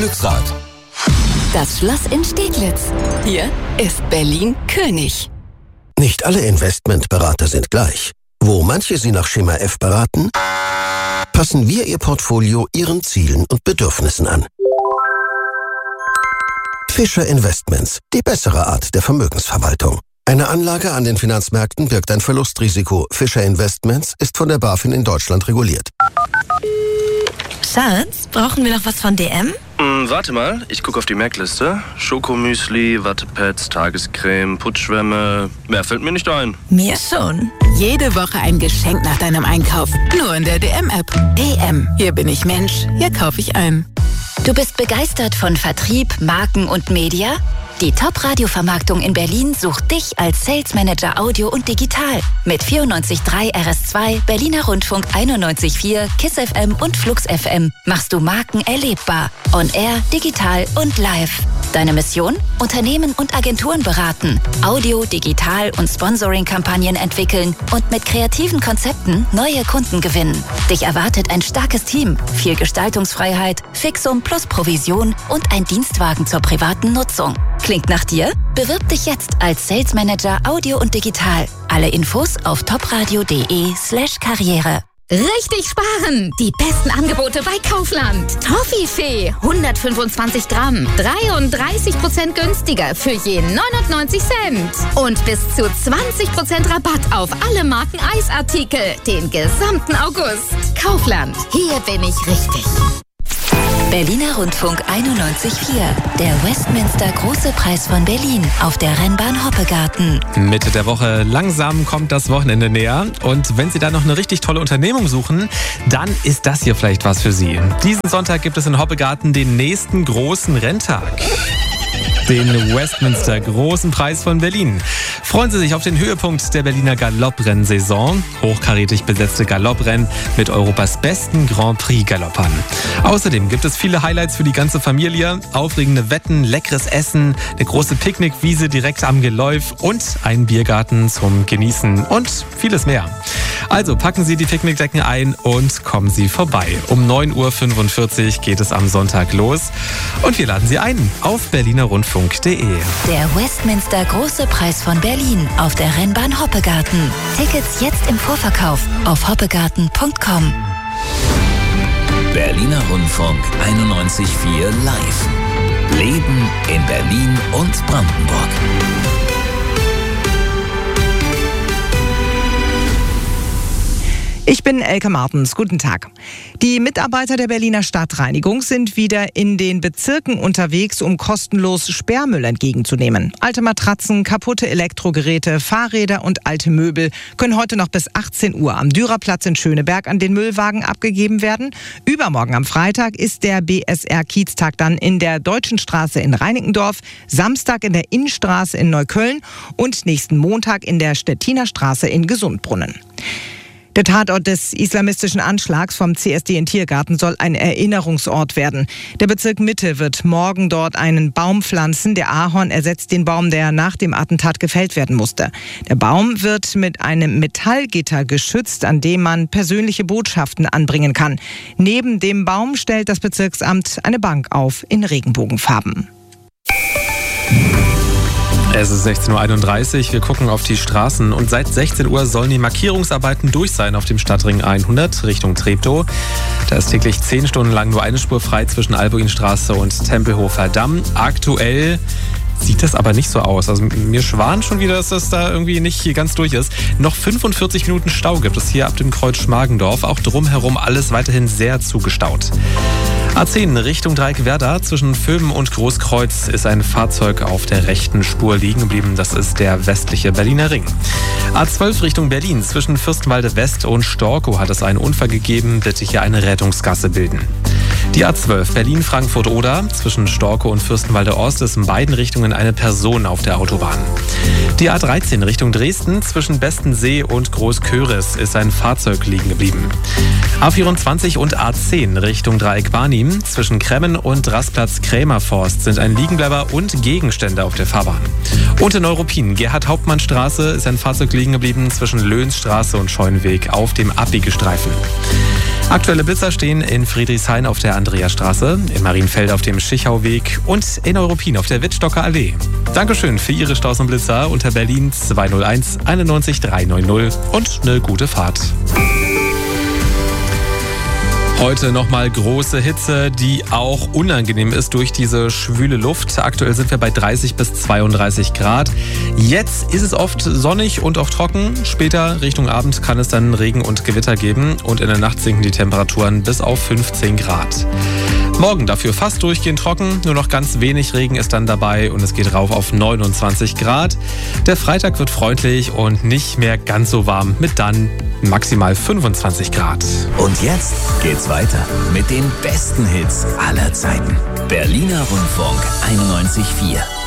Glücksrad. Das Schloss in Steglitz. Hier ist Berlin König. Nicht alle Investmentberater sind gleich. Wo manche Sie nach Schema F beraten, passen wir Ihr Portfolio Ihren Zielen und Bedürfnissen an. Fischer Investments, die bessere Art der Vermögensverwaltung. Eine Anlage an den Finanzmärkten birgt ein Verlustrisiko. Fischer Investments ist von der BaFin in Deutschland reguliert. Schatz, brauchen wir noch was von DM? Warte mal, ich gucke auf die Merkliste. Schokomüsli, Wattepads, Tagescreme, Putzschwämme. Mehr fällt mir nicht ein. Mir schon. Jede Woche ein Geschenk nach deinem Einkauf. Nur in der DM-App. DM. Hier bin ich Mensch. Hier kaufe ich ein. Du bist begeistert von Vertrieb, Marken und Media? Die Top-Radio-Vermarktung in Berlin sucht dich als Sales Manager Audio und Digital. Mit 94.3 RS2, Berliner Rundfunk 91.4, KISS FM und Flux FM machst du Marken erlebbar. On Air, digital und live. Deine Mission? Unternehmen und Agenturen beraten, Audio, Digital und Sponsoring-Kampagnen entwickeln und mit kreativen Konzepten neue Kunden gewinnen. Dich erwartet ein starkes Team, viel Gestaltungsfreiheit, Fixum plus Provision und ein Dienstwagen zur privaten Nutzung. Klingt nach dir? Bewirb dich jetzt als Sales Manager Audio und Digital. Alle Infos auf topradio.de/Karriere. Richtig sparen! Die besten Angebote bei Kaufland. Toffifee, 125 Gramm, 33% günstiger für je 99 Cent. Und bis zu 20% Rabatt auf alle Marken Eisartikel, den gesamten August. Kaufland, hier bin ich richtig. Berliner Rundfunk 91.4. Der Westminster Große Preis von Berlin auf der Rennbahn Hoppegarten. Mitte der Woche langsam kommt das Wochenende näher. Und wenn Sie da noch eine richtig tolle Unternehmung suchen, dann ist das hier vielleicht was für Sie. Diesen Sonntag gibt es in Hoppegarten den nächsten großen Renntag. Den Westminster Großen Preis von Berlin. Freuen Sie sich auf den Höhepunkt der Berliner Galopprennsaison. Hochkarätig besetzte Galopprennen mit Europas besten Grand Prix-Galoppern. Außerdem gibt es viele Highlights für die ganze Familie. Aufregende Wetten, leckeres Essen, eine große Picknickwiese direkt am Geläuf und einen Biergarten zum Genießen und vieles mehr. Also packen Sie die Picknickdecken ein und kommen Sie vorbei. Um 9.45 Uhr geht es am Sonntag los. Und wir laden Sie ein auf berlinerrundfunk.de. Der Westminster Große Preis von Berlin auf der Rennbahn Hoppegarten. Tickets jetzt im Vorverkauf auf hoppegarten.com. Berliner Rundfunk 91.4 live. Leben in Berlin und Brandenburg. Ich bin Elke Martens. Guten Tag. Die Mitarbeiter der Berliner Stadtreinigung sind wieder in den Bezirken unterwegs, um kostenlos Sperrmüll entgegenzunehmen. Alte Matratzen, kaputte Elektrogeräte, Fahrräder und alte Möbel können heute noch bis 18 Uhr am Dürerplatz in Schöneberg an den Müllwagen abgegeben werden. Übermorgen am Freitag ist der BSR-Kieztag dann in der Deutschen Straße in Reinickendorf, Samstag in der Innenstraße in Neukölln und nächsten Montag in der Stettiner Straße in Gesundbrunnen. Der Tatort des islamistischen Anschlags vom CSD in Tiergarten soll ein Erinnerungsort werden. Der Bezirk Mitte wird morgen dort einen Baum pflanzen. Der Ahorn ersetzt den Baum, der nach dem Attentat gefällt werden musste. Der Baum wird mit einem Metallgitter geschützt, an dem man persönliche Botschaften anbringen kann. Neben dem Baum stellt das Bezirksamt eine Bank auf in Regenbogenfarben. Es ist 16.31 Uhr, wir gucken auf die Straßen und seit 16 Uhr sollen die Markierungsarbeiten durch sein auf dem Stadtring 100 Richtung Treptow. Da ist täglich 10 Stunden lang nur eine Spur frei zwischen Albuinstraße und Tempelhofer Damm. Aktuell sieht das aber nicht so aus. Also mir schwant schon wieder, dass das da irgendwie nicht hier ganz durch ist. Noch 45 Minuten Stau gibt es hier ab dem Kreuz Schmargendorf. Auch drumherum alles weiterhin sehr zugestaut. A10 Richtung Dreieck-Werder zwischen Vöben und Großkreuz ist ein Fahrzeug auf der rechten Spur liegen geblieben. Das ist der westliche Berliner Ring. A12 Richtung Berlin zwischen Fürstenwalde West und Storkow hat es einen Unfall gegeben. Bitte hier eine Rettungsgasse bilden. Die A12 Berlin-Frankfurt-Oder zwischen Storkow und Fürstenwalde Ost ist in beiden Richtungen eine Person auf der Autobahn. Die A13 Richtung Dresden zwischen Bestensee und Großköris ist ein Fahrzeug liegen geblieben. A24 und A10 Richtung Dreieck Barnim zwischen Kremmen und Rastplatz Krämerforst sind ein Liegenbleiber und Gegenstände auf der Fahrbahn. Und in Neuruppin, Gerhard-Hauptmann-Straße, ist ein Fahrzeug liegen geblieben zwischen Löhnsstraße und Scheunenweg auf dem Abbiegestreifen. Aktuelle Blitzer stehen in Friedrichshain auf der Andreasstraße, in Marienfeld auf dem Schichauweg und in Europin auf der Wittstocker Allee. Dankeschön für Ihre Staus und Blitzer unter Berlin 201 91 390 und eine gute Fahrt. Heute nochmal große Hitze, die auch unangenehm ist durch diese schwüle Luft. Aktuell sind wir bei 30 bis 32 Grad. Jetzt ist es oft sonnig und auch trocken. Später Richtung Abend kann es dann Regen und Gewitter geben und in der Nacht sinken die Temperaturen bis auf 15 Grad. Morgen dafür fast durchgehend trocken, nur noch ganz wenig Regen ist dann dabei und es geht rauf auf 29 Grad. Der Freitag wird freundlich und nicht mehr ganz so warm mit dann maximal 25 Grad. Und jetzt geht's weiter mit den besten Hits aller Zeiten. Berliner Rundfunk 91,4.